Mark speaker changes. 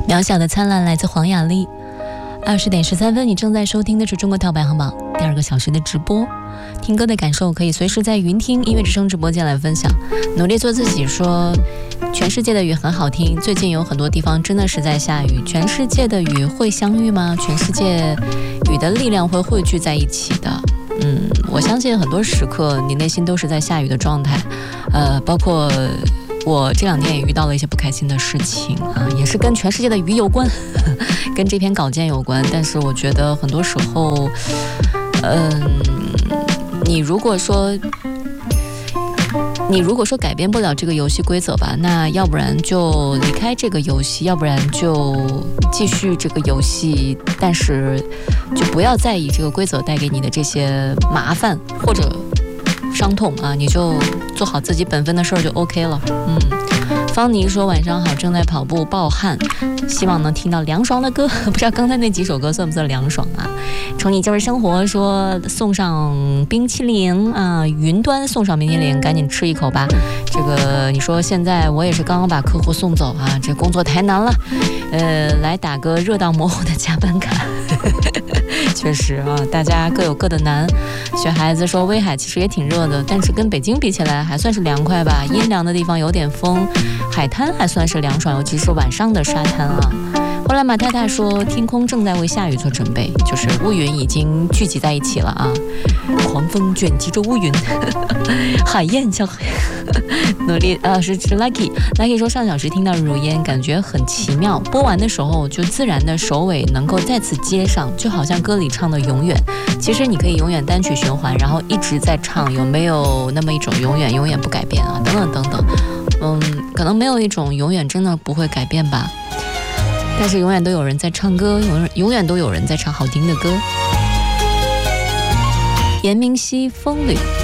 Speaker 1: 渺小的灿烂来自黄雅莉。20点13分，你正在收听的是中国跳排行榜第2个小时的直播。听歌的感受可以随时在云听音乐之声直播间来分享。努力做自己说，全世界的雨很好听，最近有很多地方真的是在下雨。全世界的雨会相遇吗？全世界雨的力量会汇聚在一起的。我相信很多时刻你内心都是在下雨的状态，包括我这2天也遇到了一些不开心的事情啊，也是跟全世界的雨有关，跟这篇稿件有关。但是我觉得很多时候，你如果说改变不了这个游戏规则吧，那要不然就离开这个游戏，要不然就继续这个游戏，但是就不要在意这个规则带给你的这些麻烦或者伤痛啊，你就做好自己本分的事儿就 OK 了。方妮说晚上好，正在跑步暴汗，希望能听到凉爽的歌，不知道刚才那几首歌算不算凉爽啊？宠你就是生活说送上冰淇淋啊，云端送上冰淇淋，赶紧吃一口吧。这个你说现在我也是刚刚把客户送走啊，这工作太难了，来打个热到模糊的加班卡。确实啊，大家各有各的难。雪孩子说威海其实也挺热的，但是跟北京比起来还算是凉快吧，阴凉的地方有点风，海滩还算是凉爽，尤其是晚上的沙滩啊。后来马太太说天空正在为下雨做准备，就是乌云已经聚集在一起了啊，狂风卷集着乌云，海燕像努力是 Lucky 说上小时听到如烟，感觉很奇妙，播完的时候就自然的首尾能够再次接上，就好像歌里唱的永远，其实你可以永远单曲循环，然后一直在唱，有没有那么一种永远不改变啊？等等等等，可能没有一种永远真的不会改变吧，但是永远都有人在唱歌，永远都有人在唱好听的歌。严明熙风吕